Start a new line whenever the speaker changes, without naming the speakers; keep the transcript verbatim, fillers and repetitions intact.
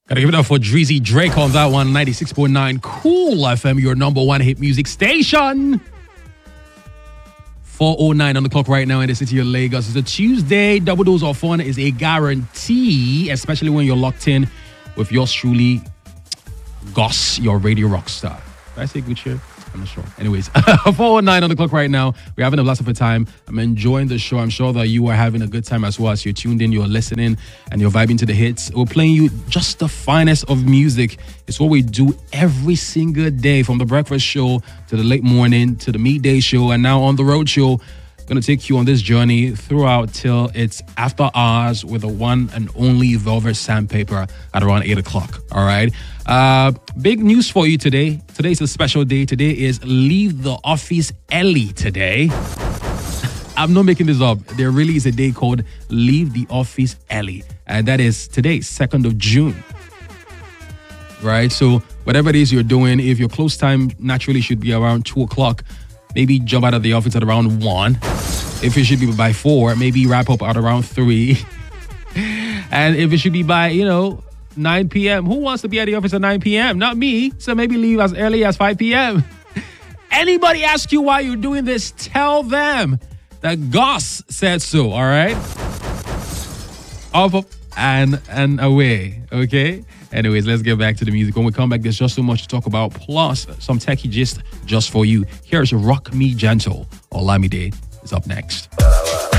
Gotta give it up for Dreezy Drake on that one. ninety-six point nine Cool F M, your number one hit music station. four oh nine on the clock right now in the city of Lagos. It's a Tuesday. Double dose of fun is a guarantee, especially when you're locked in with yours truly, Goss, your radio rock star. Did I say good shit? I'm not sure. Anyways, four oh nine on the clock right now. We're having a blast of a time. I'm enjoying the show. I'm sure that you are having a good time as well as you're tuned in, you're listening, and you're vibing to the hits. We're playing you just the finest of music. It's what we do every single day, from the breakfast show to the late morning to the midday show, and now on the road show. Going to take you on this journey throughout till it's after hours with the one and only Velvet Sandpaper at around eight o'clock. All right. Uh, big news for you today. Today's a special day. Today is Leave the Office Early today. I'm not making this up. There really is a day called Leave the Office Early. And that is today, second of June. Right. So whatever it is you're doing, if your close time naturally should be around two o'clock, maybe jump out of the office at around one. If it should be by four, maybe wrap up at around three. And if it should be by, you know, nine p.m., who wants to be at the office at nine p.m.? Not me. So maybe leave as early as five p.m. Anybody ask you why you're doing this, tell them that Goss said so, all right? Up, up, and, and away, okay? Anyways, let's get back to the music. When we come back, there's just so much to talk about, plus some techie gist just for you. Here's Rock Me Gentle. Olamide is up next.